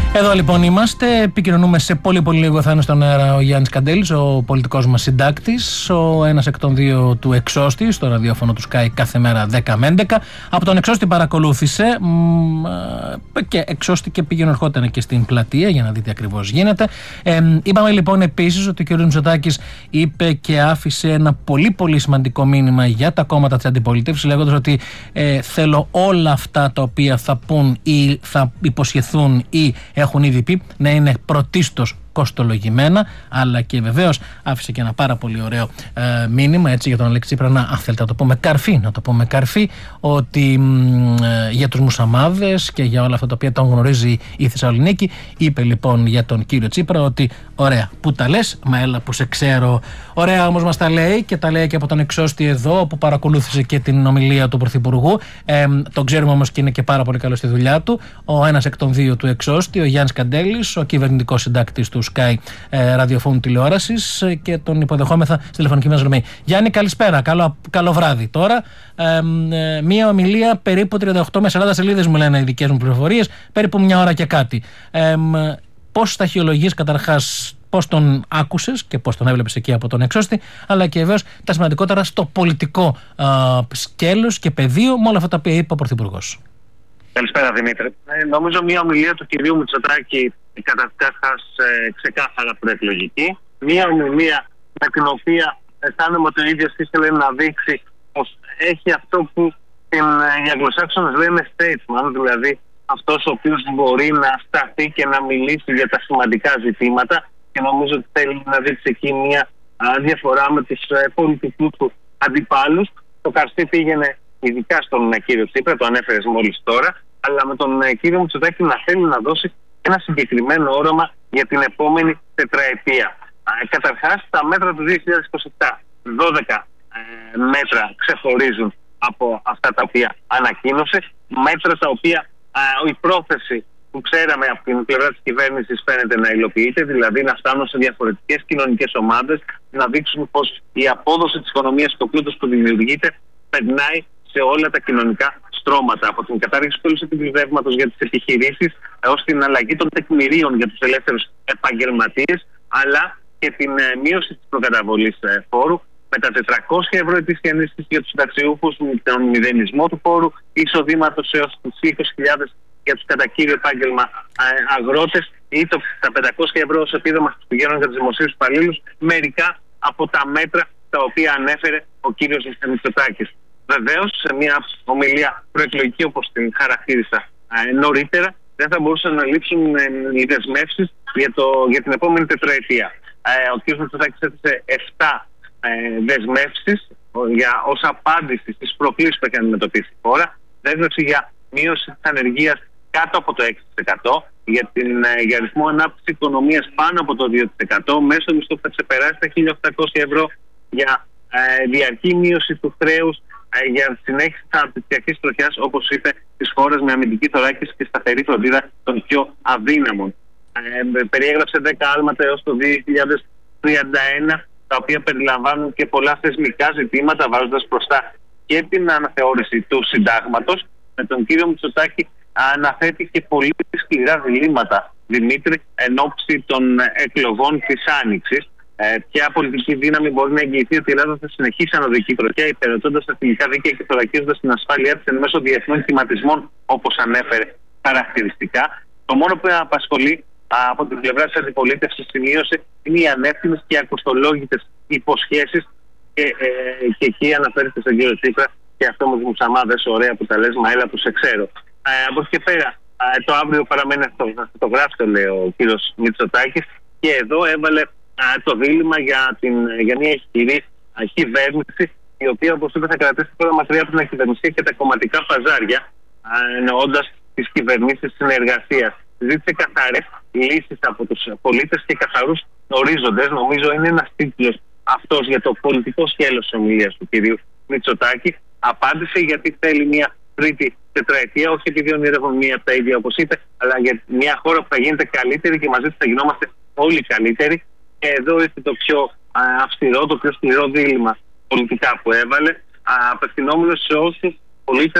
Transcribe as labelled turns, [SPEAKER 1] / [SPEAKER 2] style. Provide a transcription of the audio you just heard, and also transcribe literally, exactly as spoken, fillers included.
[SPEAKER 1] Εδώ λοιπόν είμαστε, επικοινωνούμε σε πολύ πολύ λίγο, θα είναι στον αέρα ο Γιάννης Καντέλης, ο πολιτικός μας συντάκτης, ο ένας εκ των δύο του Εξώστη, στο ραδιόφωνο του Sky κάθε μέρα δέκα με έντεκα. Από τον Εξώστη παρακολούθησε μ, και Εξώστη και πήγαινε ερχόταν και στην πλατεία για να δει τι ακριβώς γίνεται. Ε, είπαμε λοιπόν επίσης ότι ο κ. Μητσοτάκης είπε και άφησε ένα πολύ πολύ σημαντικό μήνυμα για τα κόμματα της αντιπολίτευσης, λέγοντας ότι ε, θέλω όλα αυτά τα οποία θα πούν ή θα υποσχεθούν ή έχουν ήδη πει να είναι πρωτίστως κοστολογημένα, αλλά και βεβαίως άφησε και ένα πάρα πολύ ωραίο ε, μήνυμα έτσι, για τον Αλέξη Τσίπρα, να, αν θέλετε να το πούμε καρφί, να το πούμε καρφί, ότι μ, ε, για τους μουσαμάδες και για όλα αυτά τα οποία τον γνωρίζει η Θεσσαλονίκη. Είπε λοιπόν για τον κύριο Τσίπρα ότι ωραία που τα λες, μα έλα που σε ξέρω. Ωραία όμως μας τα λέει και τα λέει και από τον Εξώστη εδώ, που παρακολούθησε και την ομιλία του Πρωθυπουργού. Ε, τον ξέρουμε όμως και είναι και πάρα πολύ καλό στη δουλειά του. Ο ένας εκ των δύο του Εξώστη, ο Γιάννης Καντέλης, ο κυβερνητικός συντάκτης του Sky ε, ραδιοφώνου τηλεόρασης, ε, και τον υποδεχόμεθα στη τηλεφωνική μας γραμμή. Γιάννη, καλησπέρα. Καλό, καλό βράδυ. Τώρα, ε, ε, μία ομιλία περίπου τριάντα οκτώ με σαράντα σελίδες, μου λένε οι δικές μου πληροφορίες, περίπου μια ώρα και κάτι. Ε, πώς ταχυολογείς καταρχάς, πώς τον άκουσες και πώς τον έβλεπες εκεί από τον Εξώστη, αλλά και βεβαίως τα σημαντικότερα στο πολιτικό ε, σκέλος και πεδίο με όλα αυτά τα οποία είπε ο Πρωθυπουργός.
[SPEAKER 2] Καλησπέρα Δημήτρη. Ε, νομίζω μια ομιλία του κυρίου Μητσοτάκη καταρχάς ε, ξεκάθαρα προεκλογική. Μια ομιλία με την οποία αισθάνομαι ότι ο ίδιος ήθελε να δείξει πως έχει αυτό που την, οι Αγγλοσάξονες λένε statesman, δηλαδή αυτός ο οποίος μπορεί να σταθεί και να μιλήσει για τα σημαντικά ζητήματα, και νομίζω ότι θέλει να δείξει εκεί μια α, διαφορά με τους ε, πολιτικούς του αντιπάλους. Το καρστί πήγαινε ειδικά στον ε, κύριο Τσίπρα, το ανέφερες μόλις τώρα, αλλά με τον ε, κύριο Μητσοτάκη να θέλει να δώσει ένα συγκεκριμένο όραμα για την επόμενη τετραετία. Ε, καταρχάς, τα μέτρα του δύο χιλιάδες είκοσι επτά, δώδεκα ε, μέτρα ξεχωρίζουν από αυτά τα οποία ανακοίνωσε. Μέτρα τα οποία ε, η πρόθεση που ξέραμε από την πλευρά της κυβέρνησης φαίνεται να υλοποιείται, δηλαδή να φτάνουν σε διαφορετικές κοινωνικές ομάδες, να δείξουν πως η απόδοση της οικονομίας και ο πλούτος που δημιουργείται περνάει σε όλα τα κοινωνικά στρώματα, από την κατάργηση του όλου επιβρεύματος για τις επιχειρήσεις έως την αλλαγή των τεκμηρίων για τους ελεύθερους επαγγελματίες, αλλά και την ε, μείωση της προκαταβολής ε, φόρου, με τα τετρακόσια ευρώ ετήσια ενίσχυση για τους συνταξιούχους, με τον μηδενισμό του φόρου εισοδήματος έως τις είκοσι χιλιάδες για τους κατά κύριο επάγγελμα ε, αγρότες, ή το, τα πεντακόσια ευρώ ως επίδομα στους πηγαίνων για τους δημοσίους υπαλλήλους, μερικά από τα μέτρα τα οποία ανέφερε ο κύριος Μητσοτάκης. Βεβαίως, σε μια ομιλία προεκλογική όπως την χαρακτήρισα ε, νωρίτερα, δεν θα μπορούσαν να λείψουν ε, οι δεσμεύσεις για, για την επόμενη τετραετία. Ε, ο κ. Μητσοτάκης έθεσε επτά ε, δεσμεύσεις για, ως απάντηση στις προκλήσεις που έχει αντιμετωπίσει η χώρα. Δέσμευση για μείωση της ανεργίας κάτω από το έξι τοις εκατό, για, την, ε, για αριθμό ανάπτυξη οικονομίας πάνω από το δύο τοις εκατό, μέσω μισθού που θα ξεπεράσει τα χίλια οκτακόσια ευρώ, για ε, διαρκή μείωση του χρέους, για συνέχιση της αναπτυξιακής τροχιάς, όπως είπε, στις χώρες με αμυντική θωράκιση και σταθερή φροντίδα των πιο αδύναμων. Ε, περιέγραψε δέκα άλματα έως το δύο χιλιάδες τριάντα ένα, τα οποία περιλαμβάνουν και πολλά θεσμικά ζητήματα, βάζοντας μπροστά και την αναθεώρηση του συντάγματος. Με τον κύριο Μητσοτάκη αναθέτει και πολύ σκληρά διλήμματα, Δημήτρη, εν ώψη των εκλογών της Άνοιξης. Ε, ποια πολιτική δύναμη μπορεί να εγγυηθεί ότι η Ελλάδα θα συνεχίσει ανωδική τροχιά, υπηρετώντας τα εθνικά δίκαια και θωρακίζοντας την ασφάλειά της εν μέσω διεθνών κυματισμών, όπως ανέφερε χαρακτηριστικά. Το μόνο που απασχολεί α, από την πλευρά της αντιπολίτευσης σημείωσε είναι οι ανεύθυνες και ακοστολόγητες υποσχέσεις, και, ε, και εκεί αναφέρεται στον κύριο Τσίπρα και αυτό με τους μουσαμάδες, ωραία που τα λες, μα έλα που σε ξέρω. Ε, από εκεί και πέρα, α, το αύριο παραμένει αυτογράφητο, λέει ο κύριος Μητσοτάκης, και εδώ έβαλε το δίλημμα για, την, για μια ισχυρή κυβέρνηση, η οποία, όπως είπε, θα κρατήσει τώρα μακριά από την ακυβερνησία και τα κομματικά παζάρια, εννοώντας τις κυβερνήσεις συνεργασίας. Ζήτησε καθαρές λύσεις από τους πολίτες και καθαρούς ορίζοντες. Νομίζω είναι ένας τίτλος αυτός για το πολιτικό σκέλος της ομιλίας του κυρίου Μητσοτάκη. Απάντησε γιατί θέλει μια τρίτη τετραετία, όχι επειδή ονειρεύουν μία από τα ίδια όπως είπε, αλλά για μια χώρα που θα γίνεται καλύτερη και μαζί της θα γινόμαστε όλοι καλύτεροι. Και εδώ ήρθε το πιο α, αυστηρό, το πιο σκληρό δίλημμα πολιτικά που έβαλε, απευθυνόμενο σε όσους πολίτες